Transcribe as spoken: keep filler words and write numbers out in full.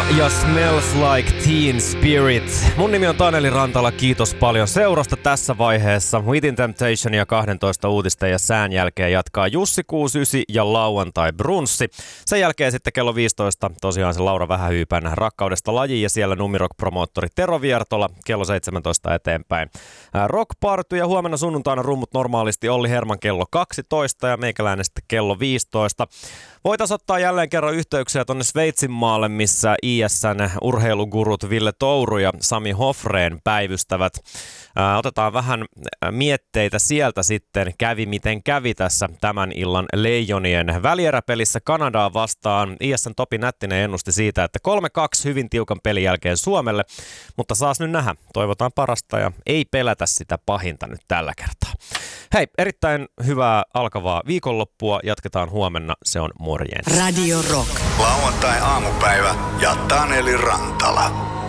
ja Smells Like Teen Spirit. Mun nimi on Taneli Rantala, kiitos paljon seurasta tässä vaiheessa. Within Temptation ja kahdentoista uutisten ja sään jälkeen jatkaa Jussi kuusikymmentäyhdeksän ja lauantai brunssi. Sen jälkeen sitten kello viisitoista tosiaan se Laura Vähähyypän Rakkaudesta lajiin ja siellä Numirock-promoottori Tero Viertola kello seitsemäntoista eteenpäin. Rock Party ja huomenna sunnuntaina rummut normaalisti Olli Herman kello kaksitoista ja meikäläinen sitten kello viisitoista. Voitaisiin ottaa jälleen kerran yhteyksiä tuonne Sveitsin maalle, missä I S:n urheilugurut Ville Touru ja Sami Hofreen päivystävät. Ää, otetaan vähän mietteitä sieltä sitten. Kävi miten kävi tässä tämän illan Leijonien välieräpelissä Kanadaa vastaan. I S:n Topi Nättinen ennusti siitä, että kolme kaksi hyvin tiukan pelin jälkeen Suomelle, mutta saas nyt nähdä. Toivotaan parasta ja ei pelätä sitä pahinta nyt tällä kertaa. Hei, erittäin hyvää alkavaa viikonloppua. Jatketaan huomenna. Se on morjens. Radio Rock. Lauantai aamupäivä ja Taneli Rantala.